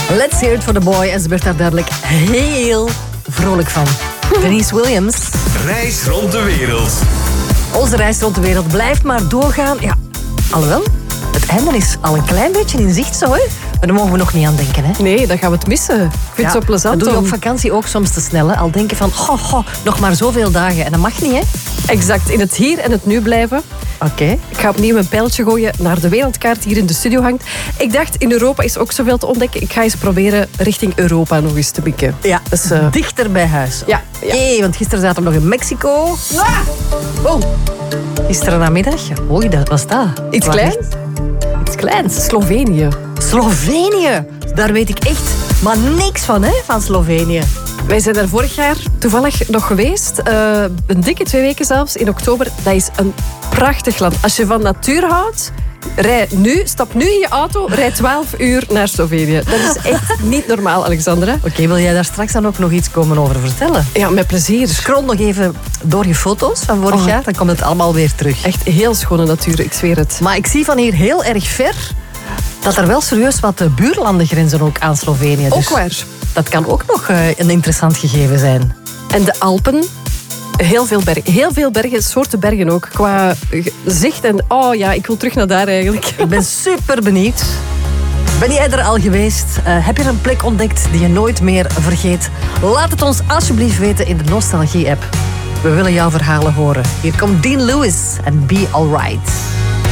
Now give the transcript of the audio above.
Let's hear it for the boy. En ze werd daar duidelijk heel vrolijk van. Denise Williams. Reis rond de wereld. Onze reis rond de wereld blijft maar doorgaan. Ja, alhoewel, het einde is al een klein beetje in zicht zo, hè. Maar daar mogen we nog niet aan denken, hè. Nee, dan gaan we het missen. Ik vind het zo plezant. Dat doe je op vakantie ook soms te snel, hè. Al denken van, nog maar zoveel dagen. En dat mag niet, hè. Exact, in het hier en het nu blijven. Oké. Ik ga opnieuw een pijltje gooien naar de wereldkaart die hier in de studio hangt. Ik dacht, in Europa is ook zoveel te ontdekken. Ik ga eens proberen richting Europa nog eens te mikken. Ja, dus, dichter bij huis. Ja. Hey, want gisteren zaten we nog in Mexico. Oh, Gisteren namiddag. Oei, dat was dat. iets Wat kleins? echt? Iets kleins. Slovenië. Slovenië. Daar weet ik echt maar niks van, hè, van Slovenië. Wij zijn daar vorig jaar toevallig nog geweest. Een dikke 2 weken zelfs, in oktober. Dat is een prachtig land. Als je van natuur houdt, stap nu in je auto, rij 12 uur naar Slovenië. Dat is echt niet normaal, Alexandra. Oké, wil jij daar straks dan ook nog iets komen over vertellen? Ja, met plezier. Scroll nog even door je foto's van vorig jaar, dan komt het allemaal weer terug. Echt heel schone natuur, ik zweer het. Maar ik zie van hier heel erg ver dat er wel serieus wat buurlanden grenzen ook aan Slovenië. Ook Dus waar. dat kan ook nog een interessant gegeven zijn. En de Alpen, heel veel bergen, soorten bergen ook. Qua zicht en ik wil terug naar daar eigenlijk. Ik ben super benieuwd. Ben jij er al geweest? Heb je een plek ontdekt die je nooit meer vergeet? Laat het ons alsjeblieft weten in de Nostalgie-app. We willen jouw verhalen horen. Hier komt Dean Lewis en Be Alright.